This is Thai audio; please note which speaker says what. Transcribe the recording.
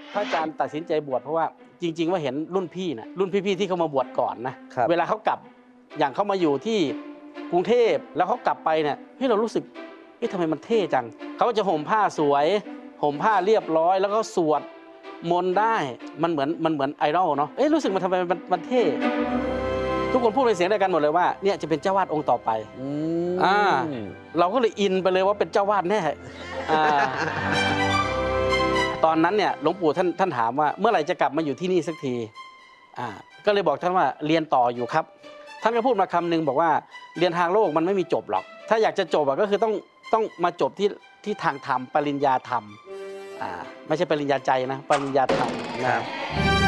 Speaker 1: พระอาจารย์ตัดสินใจบวชเพราะว่าจริงๆว่าเห็นรุ่นพี่นะรุ่นพี่ๆที่เขามาบวชก่อนนะเวลาเขากลับอย่างเขามาอยู่ที่กรุงเทพแล้วเขากลับไปเนี่ยเรารู้สึกทำไมมันเท่จังเขาจะห่มผ้าสวยห่มผ้าเรียบร้อยแล้วก็สวดมนต์ได้มันเหมือนไอดอลเนาะรู้สึกมันทำไมมันเท่ทุกคนพูดเป็นเสียงเดียวกันหมดเลยว่าเนี่ยจะเป็นเจ้าวาดองค์ต่อไปเราก็เลยอินไปเลยว่าเป็นเจ้าวาดแน่ตอนนั้นเนี่ยหลวงปู่ท่านถามว่าเมื่อไหร่จะกลับมาอยู่ที่นี่สักทีก็เลยบอกท่านว่าเรียนต่ออยู่ครับท่านก็พูดมาคำนึงบอกว่าเรียนทางโลกมันไม่มีจบหรอกถ้าอยากจะจบก็คือต้องมาจบที่ทางธรรมปริญญาธรรมไม่ใช่ปริญญาใจนะปริญญาธรรมนะครับ